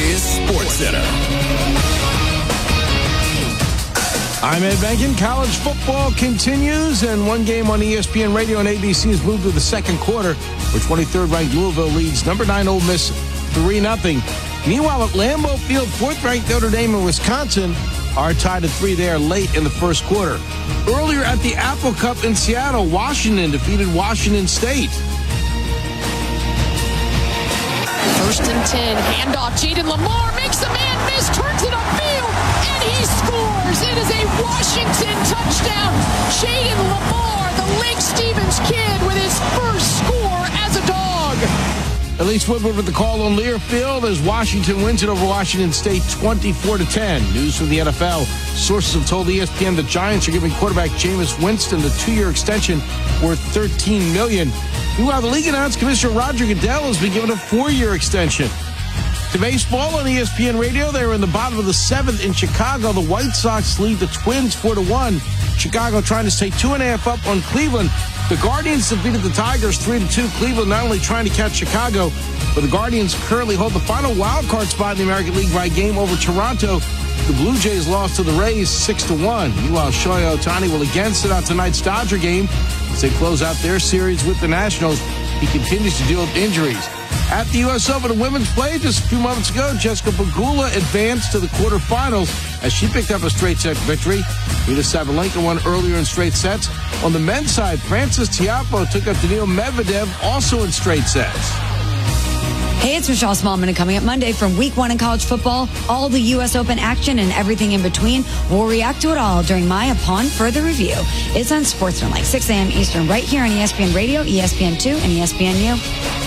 is SportsCenter. I'm Ed Benkin. College football continues, and one game on ESPN Radio and ABC has moved to the second quarter, where 23rd-ranked Louisville leads number 9 Ole Miss 3-0. Meanwhile, at Lambeau Field, 4th-ranked Notre Dame and Wisconsin are tied at 3 there late in the first quarter. Earlier at the Apple Cup in Seattle, Washington defeated Washington State. 1st and 10, handoff, Jaden Lamar makes a man miss, turns it upfield, and he scores! It is a Washington touchdown! Jaden Lamar, the Lake Stevens kid, with his first score as a dog! Elise Woodward with the call on Learfield as Washington wins it over Washington State 24-10. News from the NFL. Sources have told ESPN the Giants are giving quarterback Jameis Winston the 2-year extension worth $13 million. Meanwhile, the league announced Commissioner Roger Goodell has been given a 4-year extension. To baseball on ESPN Radio, they were in the bottom of the 7th in Chicago. The White Sox lead the Twins 4-1. Chicago trying to stay 2.5 up on Cleveland. The Guardians defeated the Tigers 3-2. Cleveland not only trying to catch Chicago, but the Guardians currently hold the final wild card spot in the American League by a game over Toronto. The Blue Jays lost to the Rays 6-1. Meanwhile, Shohei Ohtani will again sit out tonight's Dodger game as they close out their series with the Nationals. He continues to deal with injuries. At the U.S. Open of women's play just a few moments ago, Jessica Pegula advanced to the quarterfinals as she picked up a straight-set victory. Rita Sabalenka won earlier in straight sets. On the men's side, Francis Tiafoe took up Daniil Medvedev also in straight sets. Hey, it's Michelle Smallman, and coming up Monday from Week 1 in college football, all the U.S. Open action and everything in between. We'll react to it all during my Upon Further Review. It's on SportsCenter, like 6 a.m. Eastern, right here on ESPN Radio, ESPN2, and ESPNU.